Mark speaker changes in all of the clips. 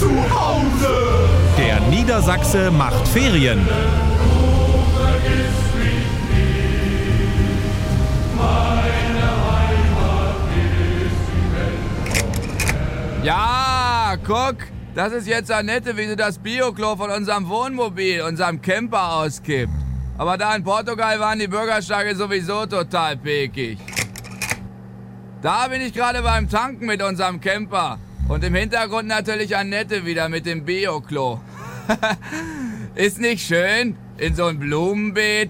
Speaker 1: zu Hause.
Speaker 2: Der Niedersachse macht Ferien.
Speaker 3: Ja, guck, das ist jetzt Annette, wie sie das Bioklo von unserem Wohnmobil, unserem Camper auskippt. Aber da in Portugal waren die Bürgersteige sowieso total pekig. Da bin ich gerade beim Tanken mit unserem Camper. Und im Hintergrund natürlich Annette wieder mit dem Bioklo. Ist nicht schön? In so ein Blumenbeet?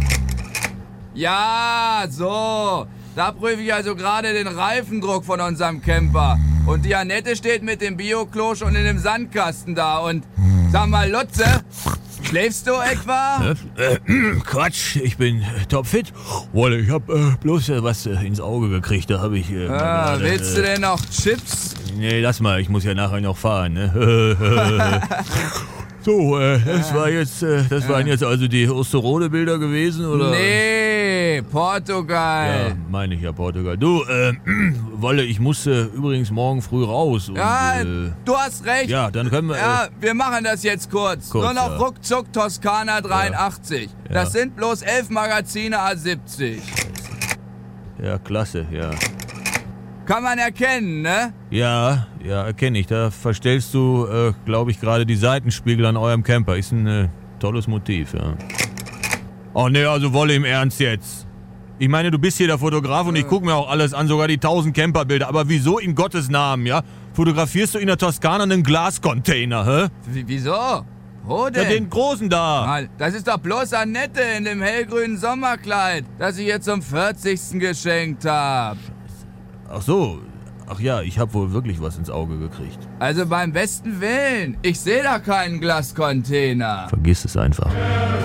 Speaker 3: Ja, so. Da prüfe ich also gerade den Reifendruck von unserem Camper. Und die Annette steht mit dem Bioklo schon in dem Sandkasten da. Und sag mal, Lutze, schläfst du etwa?
Speaker 4: Quatsch, ich bin topfit. Wolle, ich hab bloß was ins Auge gekriegt, da hab ich...
Speaker 3: Willst du denn noch Chips?
Speaker 4: Nee, lass mal, ich muss ja nachher noch fahren, ne? So, das waren jetzt also die Osterode-Bilder gewesen, oder?
Speaker 3: Nee, Portugal.
Speaker 4: Ja, meine ich ja, Portugal. Du, Wolle, ich musste übrigens morgen früh raus. Und,
Speaker 3: Ja, du hast recht.
Speaker 4: Ja, dann können wir...
Speaker 3: Ja, wir machen das jetzt kurz. Nur noch
Speaker 4: ja.
Speaker 3: ruckzuck Toskana 83.
Speaker 4: Ja.
Speaker 3: Das sind bloß 11 Magazine A70.
Speaker 4: Ja, klasse, ja.
Speaker 3: Kann man erkennen, ne?
Speaker 4: Ja, erkenne ich. Da verstellst du, glaube ich, gerade die Seitenspiegel an eurem Camper. Ist ein tolles Motiv, ja. Oh ne, also Wolle im Ernst jetzt. Ich meine, du bist hier der Fotograf und ich gucke mir auch alles an, sogar die 1000 Camperbilder. Aber wieso in Gottes Namen, ja? Fotografierst du in der Toskana einen Glascontainer, hä?
Speaker 3: Wieso? Wo denn?
Speaker 4: Ja, den großen da.
Speaker 3: Mal, das ist doch bloß Annette in dem hellgrünen Sommerkleid, das ich ihr zum 40. geschenkt hab.
Speaker 4: Ach so. Ach ja, ich habe wohl wirklich was ins Auge gekriegt.
Speaker 3: Also beim besten Willen, ich sehe da keinen Glascontainer.
Speaker 4: Vergiss es einfach.